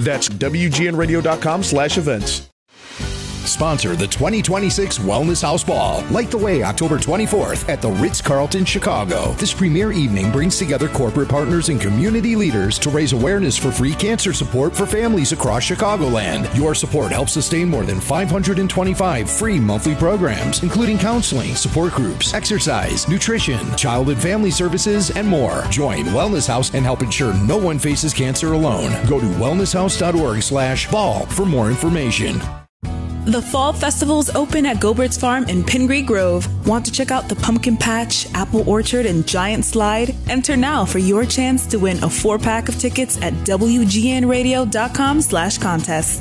That's WGNradio.com/events. Sponsor the 2026 Wellness House Ball. Light the way October 24th at the Ritz-Carlton, Chicago. This premier evening brings together corporate partners and community leaders to raise awareness for free cancer support for families across Chicagoland. Your support helps sustain more than 525 free monthly programs, including counseling, support groups, exercise, nutrition, child and family services, and more. Join Wellness House and help ensure no one faces cancer alone. Go to wellnesshouse.org/ball for more information. The Fall Festival's open at Gobert's Farm in Pingree Grove. Want to check out the Pumpkin Patch, Apple Orchard, and Giant Slide? Enter now for your chance to win a 4-pack of tickets at WGNradio.com/contest.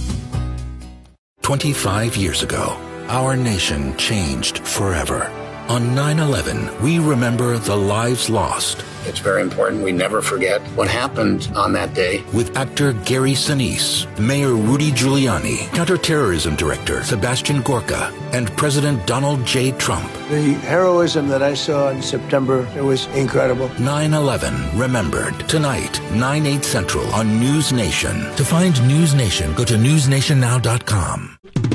25 years ago, our nation changed forever. On 9/11, we remember the lives lost. It's very important we never forget what happened on that day. With actor Gary Sinise, Mayor Rudy Giuliani, Counterterrorism Director Sebastian Gorka, and President Donald J. Trump. The heroism that I saw in September, it was incredible. 9/11 Remembered. Tonight, 9/8 Central on News Nation. To find News Nation, go to newsnationnow.com.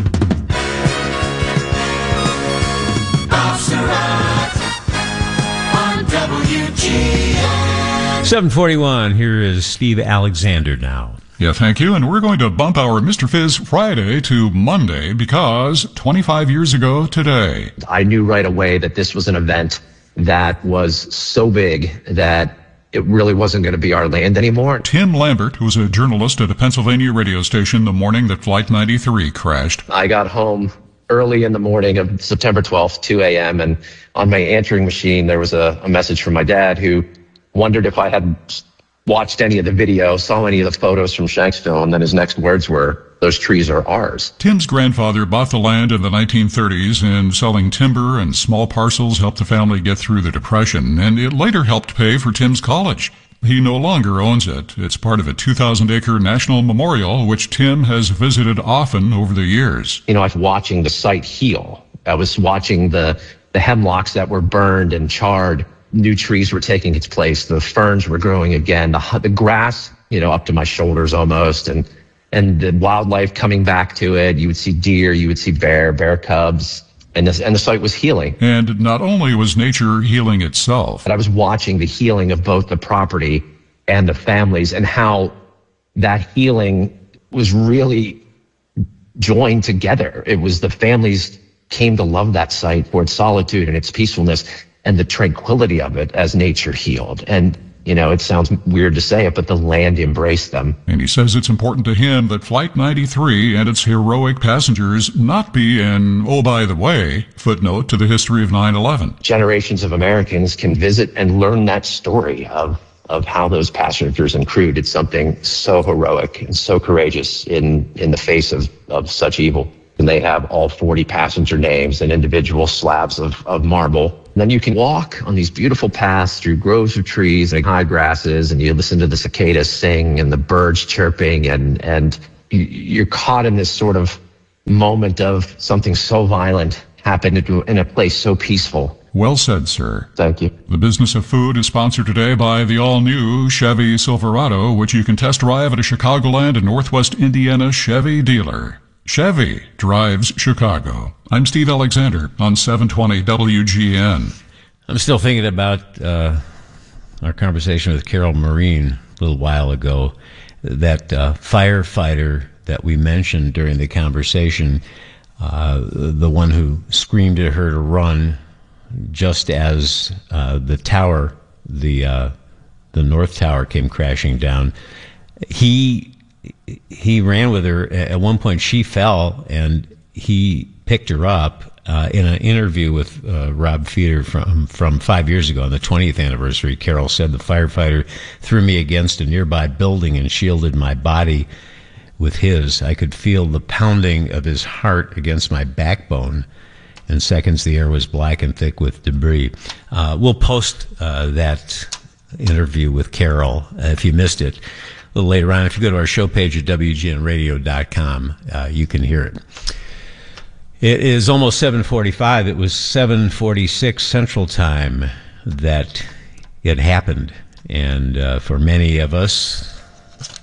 On WGN. 741, here is Steve Alexander now. Yeah, thank you. And we're going to bump our Mr. Fizz Friday to Monday because 25 years ago today. I knew right away that this was an event that was so big that it really wasn't going to be our land anymore. Tim Lambert, who was a journalist at a Pennsylvania radio station the morning that Flight 93 crashed. I got home early in the morning of September 12th, 2 a.m., and on my answering machine, there was a message from my dad who wondered if I had watched any of the video, saw any of the photos from Shanksville, and then his next words were, "Those trees are ours." Tim's grandfather bought the land in the 1930s, and selling timber and small parcels helped the family get through the Depression, and it later helped pay for Tim's college. He no longer owns it. It's part of a 2,000-acre national memorial, which Tim has visited often over the years. You know, I was watching the site heal. I was watching the hemlocks that were burned and charred. New trees were taking its place. The ferns were growing again. The grass, you know, up to my shoulders almost, and the wildlife coming back to it. You would see deer, you would see bear cubs. And the site was healing. And not only was nature healing itself, but I was watching the healing of both the property and the families, and how that healing was really joined together. It was the families came to love that site for its solitude and its peacefulness and the tranquility of it as nature healed. And you know, it sounds weird to say it, but the land embraced them. And he says it's important to him that Flight 93 and its heroic passengers not be an, oh, by the way, footnote to the history of 9/11. Generations of Americans can visit and learn that story of how those passengers and crew did something so heroic and so courageous in the face of such evil. And they have all 40 passenger names and individual slabs of marble. And then you can walk on these beautiful paths through groves of trees and high grasses, and you listen to the cicadas sing and the birds chirping, and you're caught in this sort of moment of something so violent happened in a place so peaceful. Well said, sir. Thank you. The Business of Food is sponsored today by the all-new Chevy Silverado, which you can test drive at a Chicagoland and Northwest Indiana Chevy dealer. Chevy drives Chicago. I'm Steve Alexander on 720 WGN. I'm still thinking about our conversation with Carol Marine a little while ago. That firefighter that we mentioned during the conversation, the one who screamed at her to run just as the tower, the North Tower, came crashing down. He ran with her. At one point, she fell, and he picked her up. In an interview with Rob Feeder from 5 years ago on the 20th anniversary, Carol said, "The firefighter threw me against a nearby building and shielded my body with his. I could feel the pounding of his heart against my backbone. In seconds, the air was black and thick with debris." We'll post that interview with Carol if you missed it a little later on. If you go to our show page at WGNradio.com, you can hear it. It is almost 7:45. It was 7:46 Central Time that it happened. And for many of us,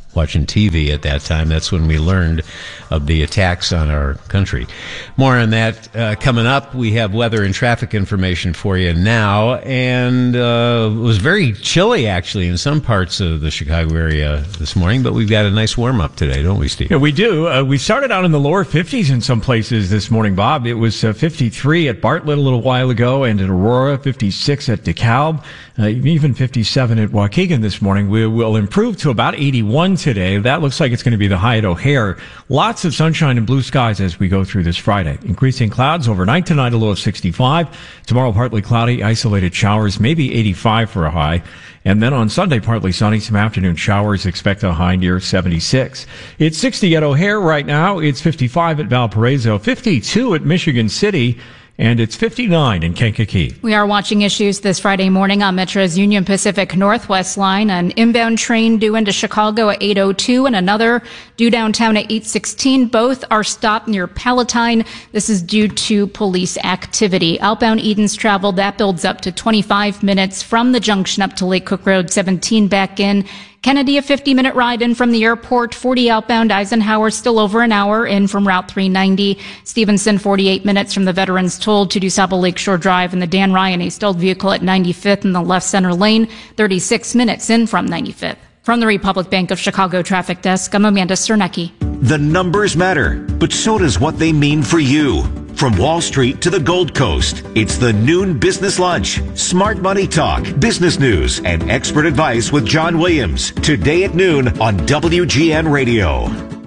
watching TV at that time. That's when we learned of the attacks on our country. More on that coming up. We have weather and traffic information for you now. And it was very chilly, actually, in some parts of the Chicago area this morning. But we've got a nice warm-up today, don't we, Steve? Yeah, we do. We started out in the lower 50s in some places this morning, Bob. It was 53 at Bartlett a little while ago, and in Aurora, 56 at DeKalb, even 57 at Waukegan this morning. We will improve to about 81 today. That looks like it's going to be the high at O'Hare. Lots of sunshine and blue skies as we go through this Friday. Increasing clouds overnight tonight, a low of 65. Tomorrow, partly cloudy, isolated showers, maybe 85 for a high. And then on Sunday, partly sunny, some afternoon showers, expect a high near 76. It's 60 at O'Hare right now. It's 55 at Valparaiso, 52 at Michigan City, and it's 59 in Kankakee. We are watching issues this Friday morning on Metro's Union Pacific Northwest line. An inbound train due into Chicago at 8:02 and another due downtown at 8:16. Both are stopped near Palatine. This is due to police activity. Outbound Edens travel, that builds up to 25 minutes from the junction up to Lake Cook Road 17 back in. Kennedy, a 50-minute ride in from the airport. 40 outbound Eisenhower, still over an hour in from Route 390. Stevenson, 48 minutes from the Veterans Toll to DuSable Lakeshore Drive. And the Dan Ryan, a stalled vehicle at 95th in the left center lane. 36 minutes in from 95th. From the Republic Bank of Chicago Traffic Desk, I'm Amanda Cernecki. The numbers matter, but so does what they mean for you. From Wall Street to the Gold Coast, it's the Noon Business Lunch. Smart money talk, business news, and expert advice with John Williams. Today at noon on WGN Radio.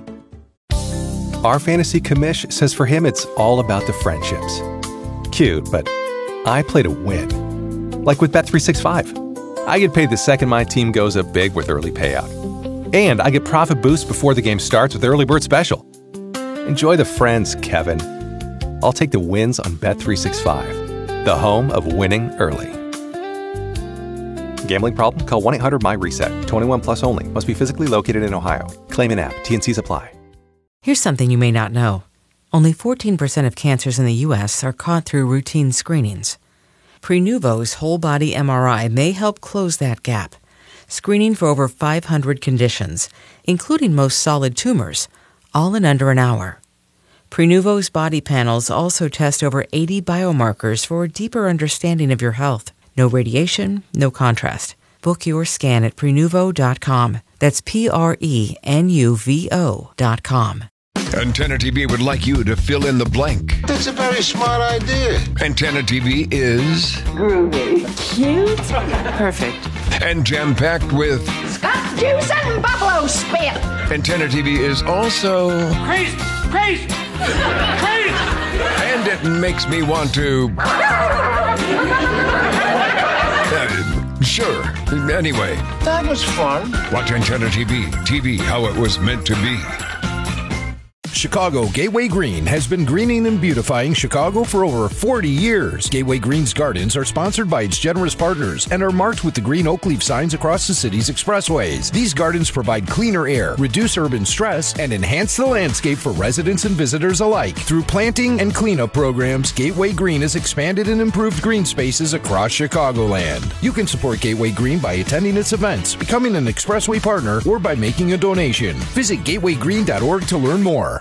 Our fantasy commish says for him it's all about the friendships. Cute, but I play to win. Like with Bet365. I get paid the second my team goes up big with early payout. And I get profit boost before the game starts with Early Bird Special. Enjoy the friends, Kevin. I'll take the wins on Bet365, the home of winning early. Gambling problem? Call 1-800-MY-RESET. 21 plus only. Must be physically located in Ohio. Claim in app. T&Cs apply. Here's something you may not know. Only 14% of cancers in the U.S. are caught through routine screenings. Prenuvo's whole-body MRI may help close that gap, screening for over 500 conditions, including most solid tumors, all in under an hour. Prenuvo's body panels also test over 80 biomarkers for a deeper understanding of your health. No radiation, no contrast. Book your scan at Prenuvo.com. That's Prenuvo.com. Antenna TV would like you to fill in the blank. That's a very smart idea. Antenna TV is... groovy. Cute. Perfect. And jam-packed with... Scotch juice and buffalo spit. Antenna TV is also... crazy. Crazy. Crazy. And it makes me want to... Sure. Anyway. That was fun. Watch Antenna TV. TV how it was meant to be. Chicago Gateway Green has been greening and beautifying Chicago for over 40 years. Gateway Green's gardens are sponsored by its generous partners and are marked with the green oak leaf signs across the city's expressways. These gardens provide cleaner air, reduce urban stress, and enhance the landscape for residents and visitors alike. Through planting and cleanup programs, Gateway Green has expanded and improved green spaces across Chicagoland. You can support Gateway Green by attending its events, becoming an expressway partner, or by making a donation. Visit gatewaygreen.org to learn more.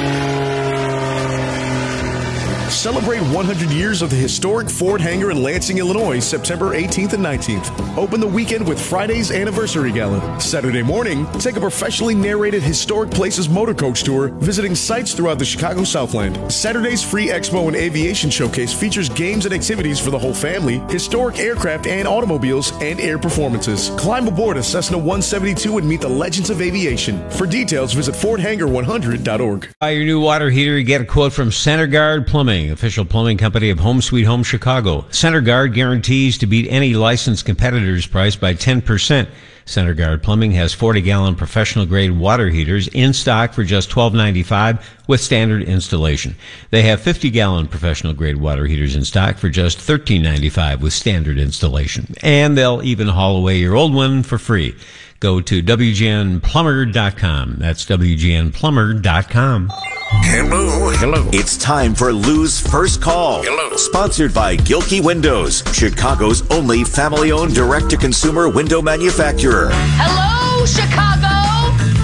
Celebrate 100 years of the historic Ford hangar in Lansing, Illinois, September 18th and 19th. Open the weekend with Friday's Anniversary Gala. Saturday morning, take a professionally narrated Historic Places motor coach tour, visiting sites throughout the Chicago Southland. Saturday's free Expo and Aviation Showcase features games and activities for the whole family, historic aircraft and automobiles, and air performances. Climb aboard a Cessna 172 and meet the legends of aviation. For details, visit FordHangar100.org. Buy your new water heater, you get a quote from CenterGuard Plumbing, official plumbing company of Home Sweet Home Chicago. CenterGuard guarantees to beat any licensed competitor's price by 10%. CenterGuard Plumbing has 40-gallon professional-grade water heaters in stock for just $12.95 with standard installation. They have 50-gallon professional-grade water heaters in stock for just $13.95 with standard installation. And they'll even haul away your old one for free. Go to WGNplumber.com. That's WGNplumber.com. Hello. Hello. It's time for Lou's First Call. Hello. Sponsored by Gilkey Windows, Chicago's only family-owned direct-to-consumer window manufacturer. Hello, Chicago.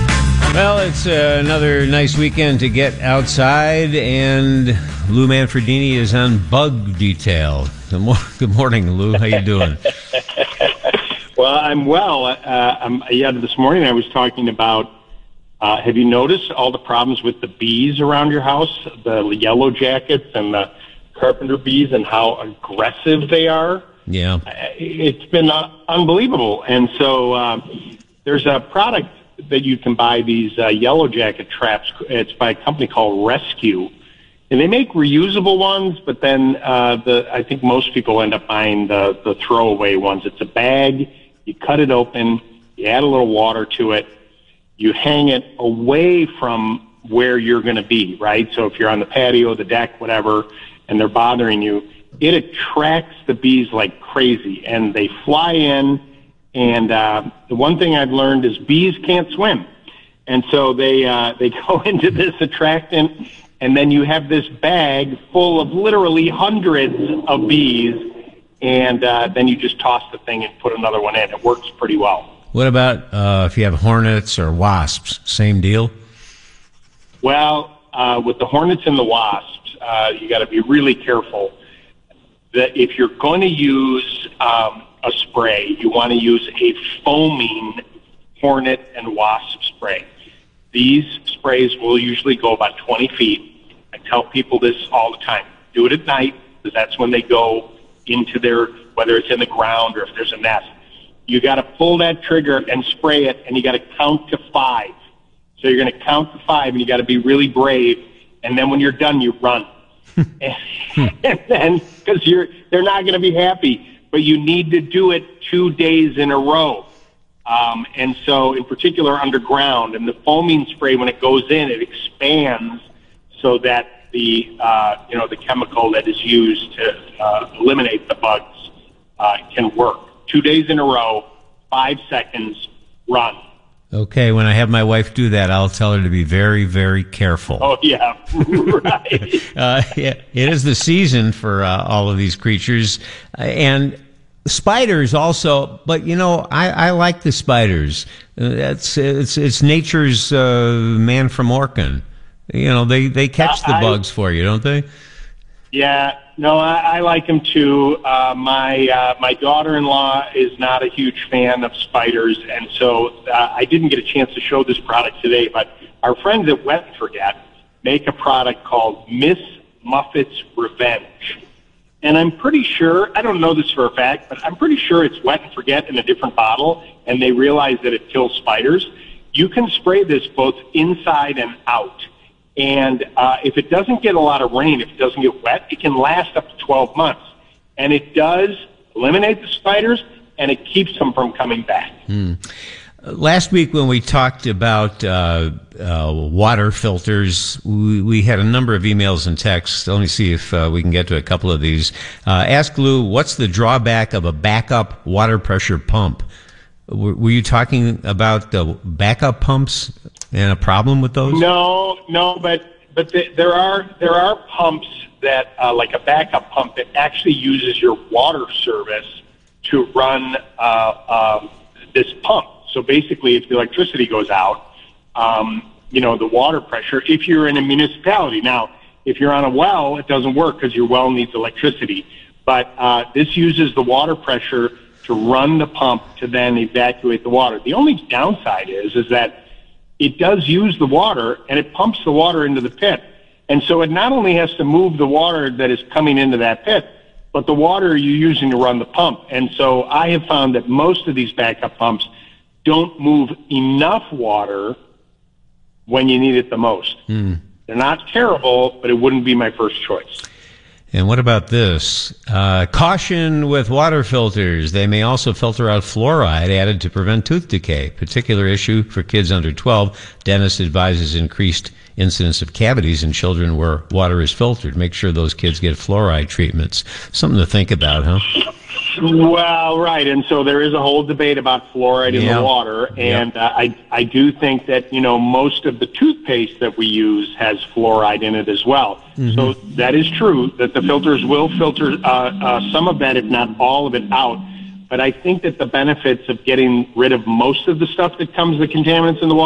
Well, it's another nice weekend to get outside, and Lou Manfredini is on bug detail. Good morning, Lou. How you doing? Well, I'm well. This morning I was talking about, have you noticed all the problems with the bees around your house, the yellow jackets and the carpenter bees, and how aggressive they are? Yeah. It's been unbelievable. And so there's a product that you can buy, these yellow jacket traps. It's by a company called Rescue. And they make reusable ones, but then I think most people end up buying the throwaway ones. It's a bag. You cut it open. You add a little water to it. You hang it away from where you're going to be, right? So if you're on the patio, the deck, whatever, and they're bothering you, it attracts the bees like crazy, and they fly in. And the one thing I've learned is bees can't swim. And so they go into this attractant, and then you have this bag full of literally hundreds of bees, and then you just toss the thing and put another one in. It works pretty well. What about if you have hornets or wasps? Same deal? Well, with the hornets and the wasps, you got to be really careful that if you're going to use a spray, you want to use a foaming hornet and wasp spray. These sprays will usually go about 20 feet. I tell people this all the time. Do it at night, because that's when they go into their, whether it's in the ground or if there's a nest. You got to pull that trigger and spray it, and you got to count to 5. So you're going to count to 5, and you got to be really brave. And then when you're done, you run. And then, because they're not going to be happy. But you need to do it 2 days in a row. And so, in particular, underground. And the foaming spray, when it goes in, it expands so that the chemical that is used to eliminate the bugs can work. 2 days in a row, 5 seconds, run. Okay, when I have my wife do that, I'll tell her to be very, very careful. Oh, yeah, right. Yeah, it is the season for all of these creatures. And spiders also, but I like the spiders. It's nature's man from Orkin. They catch the bugs for you, don't they? Yeah, no, I like them too. My daughter-in-law is not a huge fan of spiders, and so I didn't get a chance to show this product today, but our friends at Wet and Forget make a product called Miss Muffet's Revenge. And I'm pretty sure, I don't know this for a fact, but I'm pretty sure it's Wet and Forget in a different bottle, and they realize that it kills spiders. You can spray this both inside and out. And if it doesn't get a lot of rain, if it doesn't get wet, it can last up to 12 months. And it does eliminate the spiders, and it keeps them from coming back. Last week when we talked about water filters, we had a number of emails and texts. Let me see if we can get to a couple of these. Ask Lou, what's the drawback of a backup water pressure pump? Were you talking about the backup pumps and a problem with those? No, but there are pumps that, like a backup pump, that actually uses your water service to run this pump. So basically, if the electricity goes out, the water pressure, if you're in a municipality. Now, if you're on a well, it doesn't work because your well needs electricity. But this uses the water pressure to run the pump to then evacuate the water. The only downside is that it does use the water, and it pumps the water into the pit. And so it not only has to move the water that is coming into that pit, but the water you're using to run the pump. And so I have found that most of these backup pumps don't move enough water when you need it the most. They're not terrible, but it wouldn't be my first choice. And what about this? Caution with water filters. They may also filter out fluoride added to prevent tooth decay. Particular issue for kids under 12. Dentist advises increased incidence of cavities in children where water is filtered. Make sure those kids get fluoride treatments. Something to think about, huh? Well, right. And so there is a whole debate about fluoride in the water. And I do think that, most of the toothpaste that we use has fluoride in it as well. So that is true, that the filters will filter some of that, if not all of it, out. But I think that the benefits of getting rid of most of the stuff that comes, the contaminants in the water,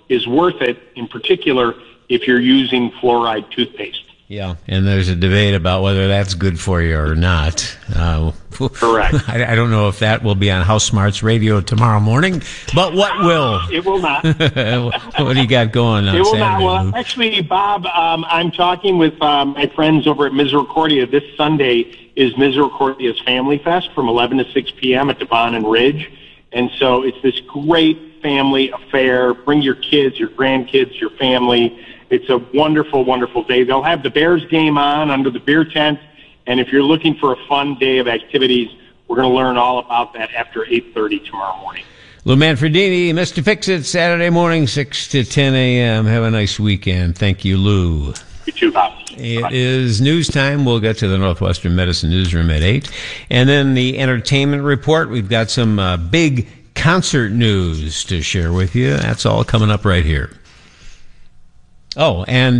is worth it, in particular if you're using fluoride toothpaste. Yeah, and there's a debate about whether that's good for you or not. Correct. I don't know if that will be on House Smarts Radio tomorrow morning, but what will? It will not. What do you got going on It will Saturday, not. Well, Lou? actually, Bob, I'm talking with my friends over at Misericordia. This Sunday is Misericordia's Family Fest from 11 to 6 p.m. at Devon and Ridge. And so it's this great family affair. Bring your kids, your grandkids, your family. It's a wonderful, wonderful day. They'll have the Bears game on under the beer tent. And if you're looking for a fun day of activities, we're going to learn all about that after 8:30 tomorrow morning. Lou Manfredini, Mr. Fix-It, Saturday morning, 6 to 10 a.m. Have a nice weekend. Thank you, Lou. You too, Bob. It is news time. We'll get to the Northwestern Medicine Newsroom at 8. And then the entertainment report. We've got some big concert news to share with you. That's all coming up right here. Oh, and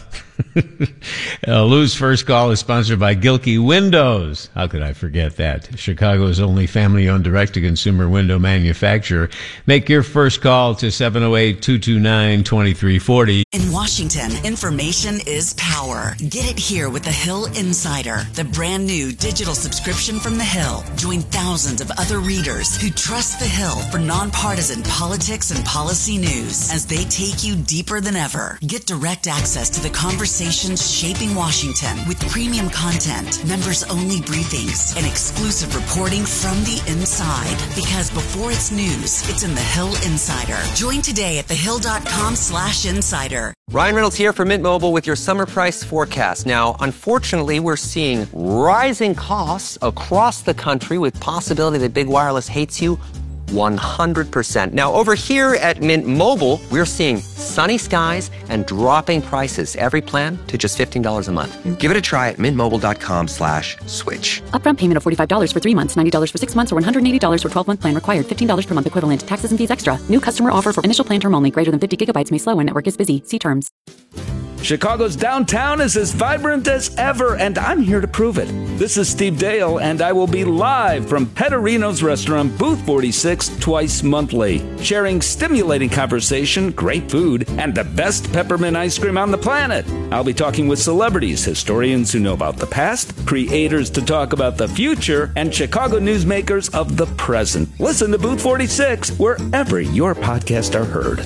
Lou's first call is sponsored by Gilkey Windows. How could I forget that? Chicago's only family-owned direct-to-consumer window manufacturer. Make your first call to 708-229-2340. In Washington, information is power. Get it here with the Hill Insider, the brand new digital subscription from the Hill. Join thousands of other readers who trust the Hill for nonpartisan politics and policy news as they take you deeper than ever. Get direct access to the conversations shaping Washington with premium content, members-only briefings, and exclusive reporting from the inside. Because before it's news, it's in the Hill Insider. Join today at thehill.com/insider. Ryan Reynolds here for Mint Mobile with your summer price forecast. Now, unfortunately, we're seeing rising costs across the country with possibility that big wireless hates you 100%. Now, over here at Mint Mobile, we're seeing sunny skies and dropping prices. Every plan to just $15 a month. Give it a try at mintmobile.com/switch. Upfront payment of $45 for 3 months, $90 for 6 months, or $180 for 12-month plan required. $15 per month equivalent. Taxes and fees extra. New customer offer for initial plan term only. Greater than 50 gigabytes may slow when network is busy. See terms. Chicago's downtown is as vibrant as ever, and I'm here to prove it. This is Steve Dale, and I will be live from Petterino's Restaurant, Booth 46, twice monthly, sharing stimulating conversation, great food, and the best peppermint ice cream on the planet. I'll be talking with celebrities, historians who know about the past, creators to talk about the future, and Chicago newsmakers of the present. Listen to Booth 46 wherever your podcasts are heard.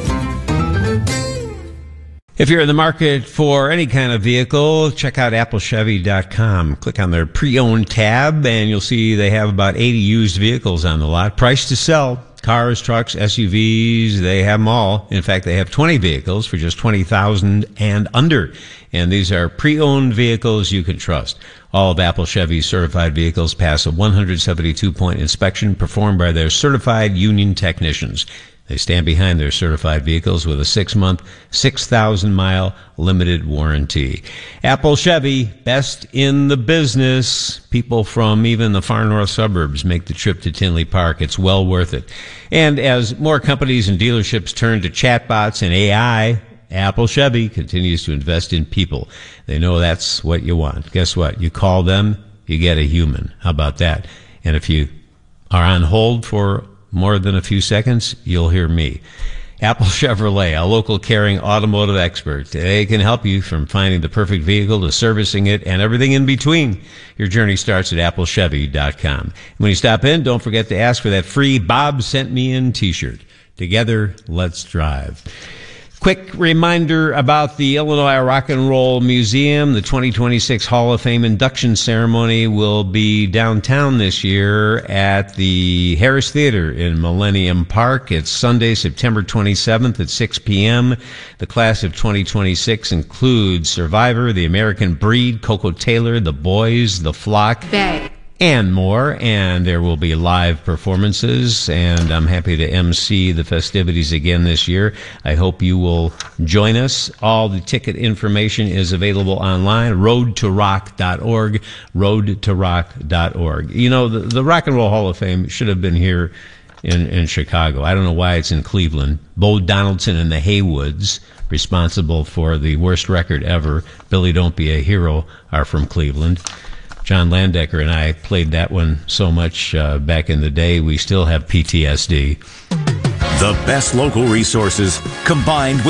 If you're in the market for any kind of vehicle, check out applechevy.com. Click on their pre-owned tab, and you'll see they have about 80 used vehicles on the lot. Price to sell. Cars, trucks, SUVs, they have them all. In fact, they have 20 vehicles for just $20,000 and under. And these are pre-owned vehicles you can trust. All of Apple Chevy's certified vehicles pass a 172-point inspection performed by their certified union technicians. They stand behind their certified vehicles with a 6-month, 6,000-mile limited warranty. Apple Chevy, best in the business. People from even the far north suburbs make the trip to Tinley Park. It's well worth it. And as more companies and dealerships turn to chatbots and AI, Apple Chevy continues to invest in people. They know that's what you want. Guess what? You call them, you get a human. How about that? And if you are on hold for more than a few seconds, you'll hear me. Apple Chevrolet, a local caring automotive expert. They can help you from finding the perfect vehicle to servicing it and everything in between. Your journey starts at applechevy.com. When you stop in, don't forget to ask for that free Bob Sent Me In t-shirt. Together, let's drive. Quick reminder about the Illinois Rock and Roll Museum. The 2026 Hall of Fame induction ceremony will be downtown this year at the Harris Theater in Millennium Park. It's Sunday, September 27th at 6 p.m. The class of 2026 includes Survivor, The American Breed, Coco Taylor, The Boys, The Flock, and more, and there will be live performances, and I'm happy to MC the festivities again this year. I hope you will join us. All the ticket information is available online, roadtorock.org, roadtorock.org. You know, the Rock and Roll Hall of Fame should have been here in Chicago. I don't know why it's in Cleveland. Bo Donaldson and the Haywoods, responsible for the worst record ever, Billy Don't Be a Hero, are from Cleveland. John Landecker and I played that one so much back in the day, we still have PTSD. The best local resources combined with